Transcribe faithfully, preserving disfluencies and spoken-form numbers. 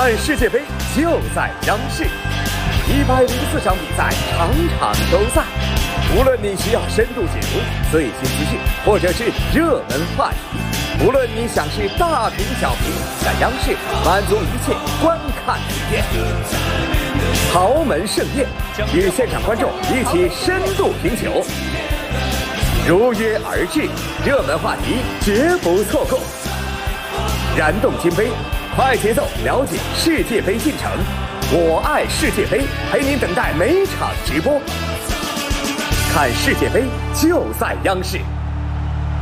看世界杯就在央视，一百零四场比赛，场场都在。无论你需要深度解读最新资讯，或者是热门话题，无论你想是大屏小屏，在央视满足一切观看体验。豪门盛宴，与现场观众一起深度品酒，如约而至，热门话题绝不错过。燃动金杯，快节奏了解世界杯进程。我爱世界杯，陪您等待每场直播。看世界杯就在央视。